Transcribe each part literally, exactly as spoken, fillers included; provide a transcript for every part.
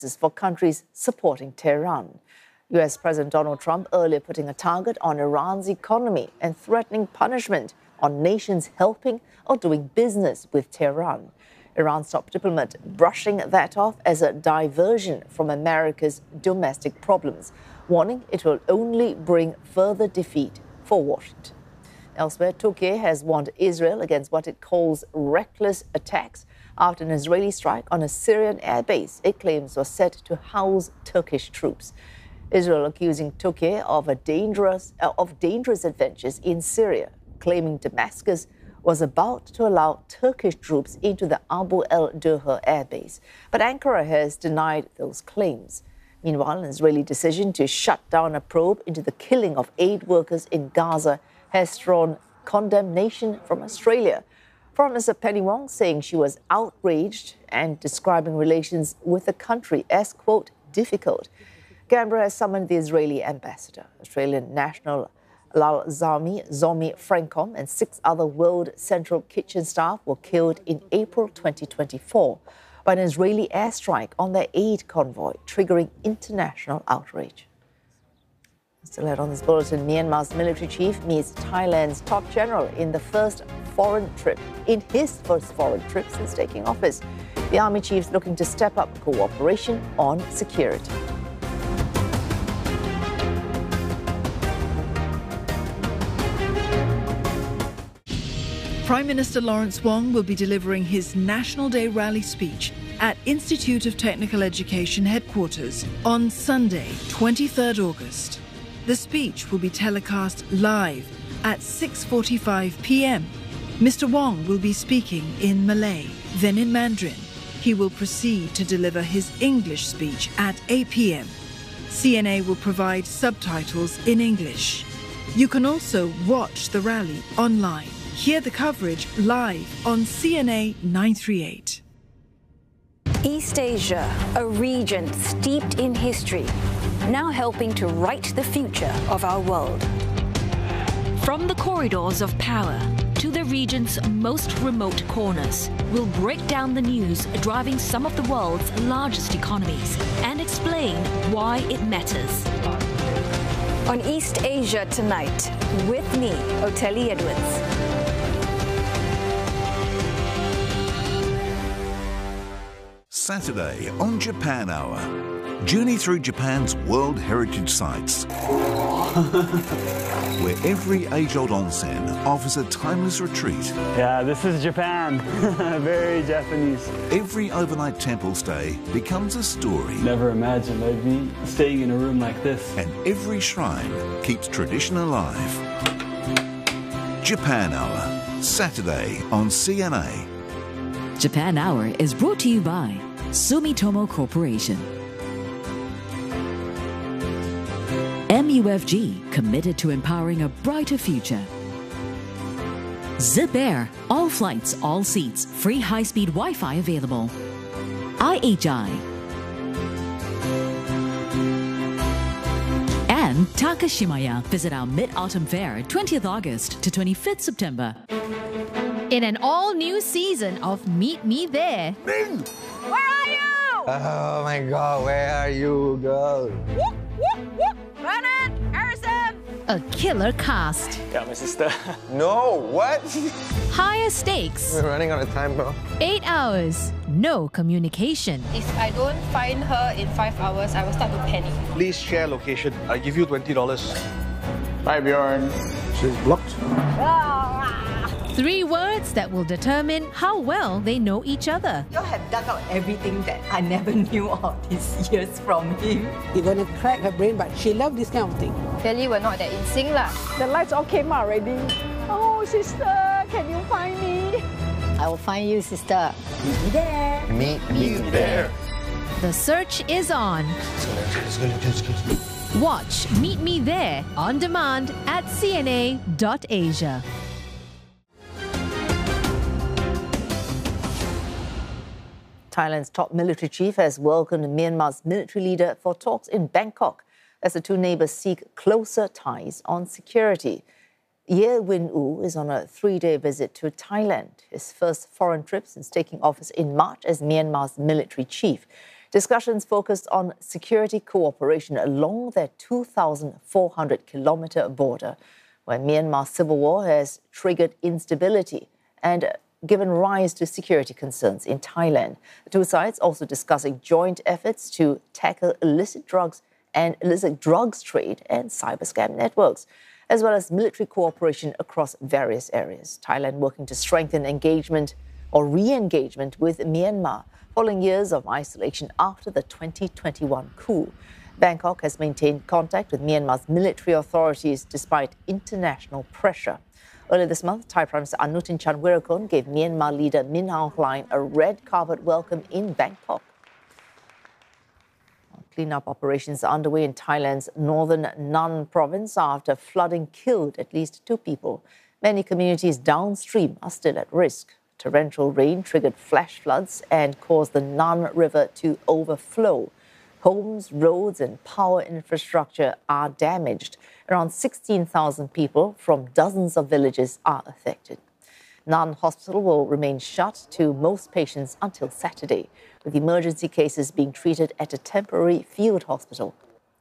for countries supporting Tehran. U S President Donald Trump earlier putting a target on Iran's economy and threatening punishment on nations helping or doing business with Tehran. Iran's top diplomat brushing that off as a diversion from America's domestic problems, warning it will only bring further defeat for Washington. Elsewhere, Turkey has warned Israel against what it calls reckless attacks after an Israeli strike on a Syrian airbase it claims was set to house Turkish troops. Israel accusing Turkey of a dangerous uh, of dangerous adventures in Syria, claiming Damascus was about to allow Turkish troops into the Abu el-Duha airbase. But Ankara has denied those claims. Meanwhile, an Israeli decision to shut down a probe into the killing of aid workers in Gaza has drawn condemnation from Australia. Foreign Minister Penny Wong saying she was outraged and describing relations with the country as, quote, difficult. Canberra has summoned the Israeli ambassador. Australian national Lal Zami, Zomi Frankom and six other World Central Kitchen staff were killed in April twenty twenty-four by an Israeli airstrike on their aid convoy, triggering international outrage. Still ahead on this bulletin, Myanmar's military chief meets Thailand's top general in the first foreign trip, in his first foreign trip since taking office. The army chief's looking to step up cooperation on security. Prime Minister Lawrence Wong will be delivering his National Day rally speech at Institute of Technical Education headquarters on Sunday, twenty-third August. The speech will be telecast live at six forty-five p m Mister Wong will be speaking in Malay, then in Mandarin. He will proceed to deliver his English speech at eight p m C N A will provide subtitles in English. You can also watch the rally online. Hear the coverage live on C N A nine thirty-eight. East Asia, a region steeped in history, now helping to write the future of our world. From the corridors of power to the region's most remote corners, we'll break down the news driving some of the world's largest economies and explain why it matters. On East Asia Tonight, with me, Oteli Edwards. Saturday on Japan Hour. Journey through Japan's World Heritage Sites, where every age-old onsen offers a timeless retreat. Yeah, this is Japan. Very Japanese. Every overnight temple stay becomes a story. Never imagined I'd be staying in a room like this. And every shrine keeps tradition alive. Japan Hour, Saturday on C N A. Japan Hour is brought to you by Sumitomo Corporation. M U F G, committed to empowering a brighter future. Zip Air, all flights, all seats, free high-speed Wi-Fi available. I H I. And Takashimaya. Visit our Mid-Autumn Fair, twentieth August to twenty-fifth September. In an all-new season of Meet Me There. Ming! Where are you? Oh my God, where are you, girl? Whoop, whoop, whoop. Bernard, Harrison. A killer cast. Yeah, my sister. No, what? Higher stakes. We're running out of time, bro. Eight hours. No communication. If I don't find her in five hours, I will start to panic. Please share location. I give you twenty dollars. Bye, Bjorn. She's blocked. Three words that will determine how well they know each other. You have dug out everything that I never knew all these years from him. You're gonna crack her brain, but she loves this kind of thing. Clearly, we're not that in sync lah. The lights all came out already. Oh, sister, can you find me? I will find you, sister. Meet me there. Meet me there. The search is on. Watch Meet Me There on demand at C N A dot Asia. Thailand's top military chief has welcomed Myanmar's military leader for talks in Bangkok as the two neighbors seek closer ties on security. Ye Win Oo is on a three-day visit to Thailand, his first foreign trip since taking office in March as Myanmar's military chief. Discussions focused on security cooperation along their two thousand four hundred kilometre border, where Myanmar's civil war has triggered instability and given rise to security concerns in Thailand. The two sides also discussing joint efforts to tackle illicit drugs and illicit drugs trade and cyber scam networks, as well as military cooperation across various areas. Thailand working to strengthen engagement or re-engagement with Myanmar following years of isolation after the twenty twenty-one coup. Bangkok has maintained contact with Myanmar's military authorities despite international pressure. Earlier this month, Thai Prime Minister Anutin Charnvirakul gave Myanmar leader Min Aung Hlaing a red carpet welcome in Bangkok. Cleanup operations are underway in Thailand's northern Nan province after flooding killed at least two people. Many communities downstream are still at risk. Torrential rain triggered flash floods and caused the Nan River to overflow. Homes, roads and power infrastructure are damaged. Around sixteen thousand people from dozens of villages are affected. Nan Hospital will remain shut to most patients until Saturday, with emergency cases being treated at a temporary field hospital.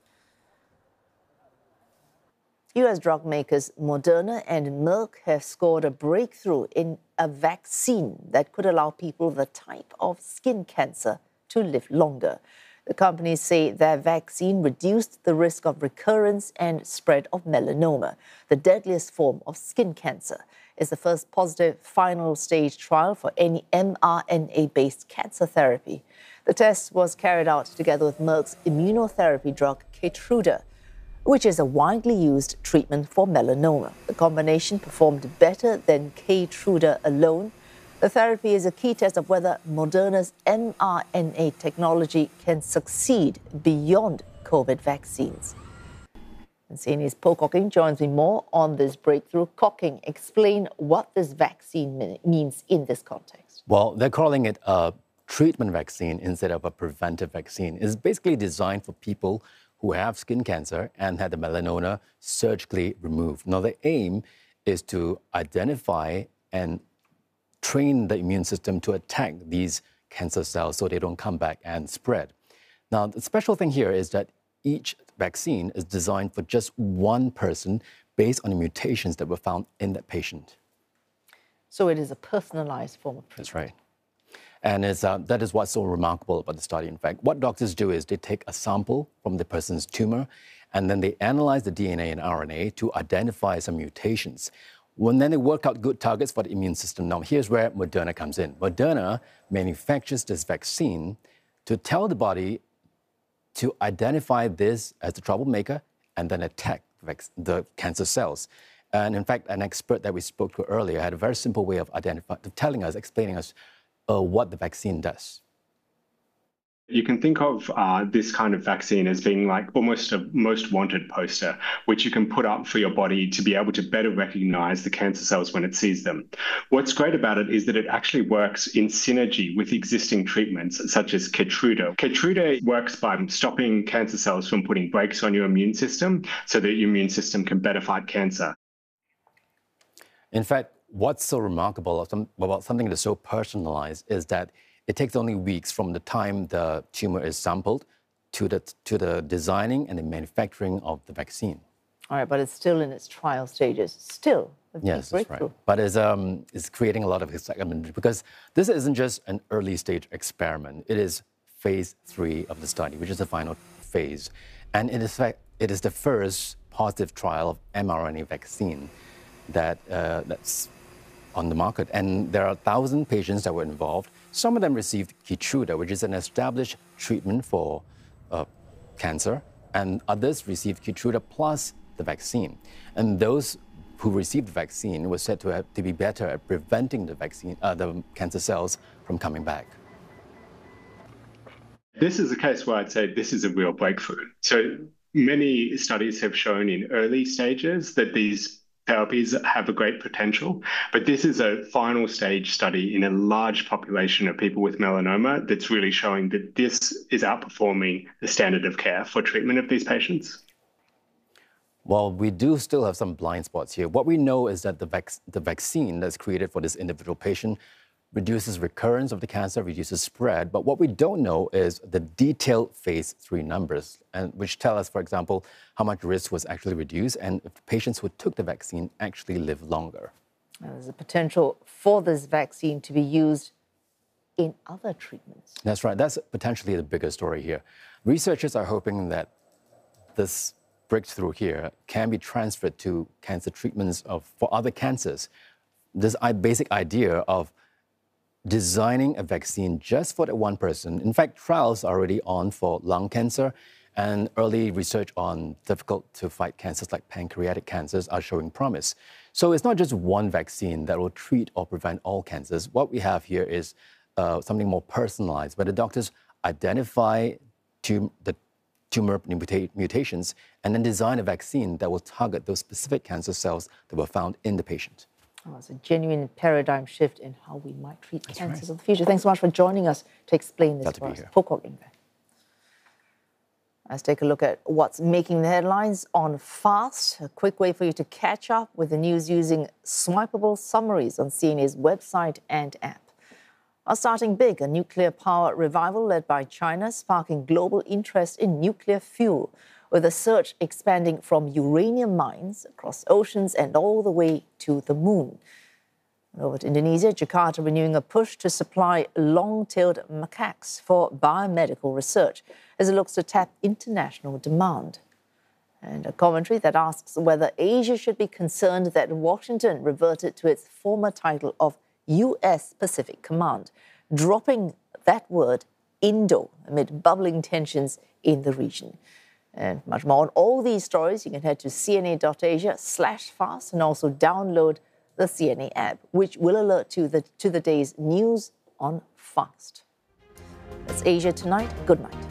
U S drug makers Moderna and Merck have scored a breakthrough in a vaccine that could allow people with a type of skin cancer to live longer. The companies say their vaccine reduced the risk of recurrence and spread of melanoma, the deadliest form of skin cancer. It's the first positive final stage trial for any mRNA-based cancer therapy. The test was carried out together with Merck's immunotherapy drug Keytruda, which is a widely used treatment for melanoma. The combination performed better than Keytruda alone. The therapy is a key test of whether Moderna's mRNA technology can succeed beyond COVID vaccines. And C N A's Paul Cocking joins me more on this breakthrough. Cocking, explain what this vaccine means in this context. Well, they're calling it a treatment vaccine instead of a preventive vaccine. It's basically designed for people who have skin cancer and had the melanoma surgically removed. Now, the aim is to identify and train the immune system to attack these cancer cells so they don't come back and spread. Now, the special thing here is that each vaccine is designed for just one person based on the mutations that were found in that patient. So it is a personalized form of treatment. That's right. And it's, uh, that is what's so remarkable about the study. In fact, what doctors do is they take a sample from the person's tumor, and then they analyze the D N A and R N A to identify some mutations. When then they work out good targets for the immune system. Now, here's where Moderna comes in. Moderna manufactures this vaccine to tell the body to identify this as the troublemaker and then attack the cancer cells. And in fact, an expert that we spoke to earlier had a very simple way of identifying, telling us, explaining us uh, what the vaccine does. You can think of uh, this kind of vaccine as being like almost a most wanted poster, which you can put up for your body to be able to better recognize the cancer cells when it sees them. What's great about it is that it actually works in synergy with existing treatments, such as Keytruda. Keytruda works by stopping cancer cells from putting brakes on your immune system so that your immune system can better fight cancer. In fact, what's so remarkable about something that's so personalized is that it takes only weeks from the time the tumor is sampled to the, to the designing and the manufacturing of the vaccine. All right, but it's still in its trial stages. Still, a yes, breakthrough. That's right. But it's, um, it's creating a lot of excitement because this isn't just an early stage experiment. It is phase three of the study, which is the final phase. And it is, fact, it is the first positive trial of mRNA vaccine that, uh, that's on the market. And there are one thousand patients that were involved. Some of them received Keytruda, which is an established treatment for uh, cancer, and others received Keytruda plus the vaccine. And those who received the vaccine were said to have to be better at preventing the vaccine, uh, the cancer cells from coming back. This is a case where I'd say this is a real breakthrough. So many studies have shown in early stages that these therapies have a great potential, but this is a final stage study in a large population of people with melanoma that's really showing that this is outperforming the standard of care for treatment of these patients. Well, we do still have some blind spots here. What we know is that the, vac the vaccine that's created for this individual patient reduces recurrence of the cancer, reduces spread. But what we don't know is the detailed phase three numbers, and which tell us, for example, how much risk was actually reduced and if patients who took the vaccine actually live longer. Now, there's a potential for this vaccine to be used in other treatments. That's right. That's potentially the bigger story here. Researchers are hoping that this breakthrough here can be transferred to cancer treatments of, for other cancers. This basic idea of designing a vaccine just for that one person. In fact, trials are already on for lung cancer, and early research on difficult-to-fight cancers like pancreatic cancers are showing promise. So it's not just one vaccine that will treat or prevent all cancers. What we have here is uh, something more personalized, where the doctors identify tum the tumor muta mutations and then design a vaccine that will target those specific cancer cells that were found in the patient. Oh, it's a genuine paradigm shift in how we might treat That's cancers right. of the future. Thanks so much for joining us to explain this Glad to for be us. here. Phu Quoc Ling there. Let's take a look at what's making the headlines on Fast, a quick way for you to catch up with the news using swipeable summaries on C N A's website and app. Are starting big, a nuclear power revival led by China sparking global interest in nuclear fuel, with a search expanding from uranium mines across oceans and all the way to the moon. Over to Indonesia, Jakarta renewing a push to supply long-tailed macaques for biomedical research as it looks to tap international demand. And a commentary that asks whether Asia should be concerned that Washington reverted to its former title of U S Pacific Command, dropping that word Indo amid bubbling tensions in the region. And much more on all these stories, you can head to cna.asia slash fast and also download the C N A app, which will alert you the, to the day's news on Fast. That's Asia Tonight. Good night.